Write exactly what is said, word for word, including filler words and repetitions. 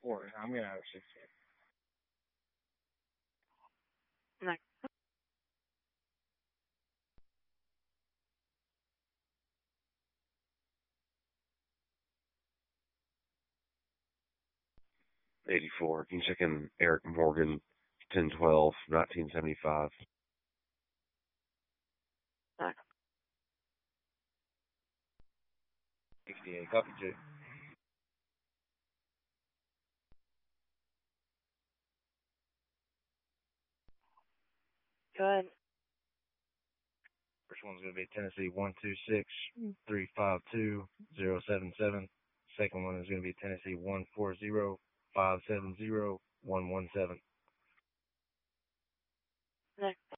Or I'm gonna have a sixteen. Next. eighty-four. Can you check in Eric Morgan, ten twelve, nineteen seventy-five? Next. sixty-eight. Copy two. Go ahead. First one's gonna be Tennessee one two six three five two zero seven seven. Second one is gonna be Tennessee one four zero five seven zero one one seven. Next.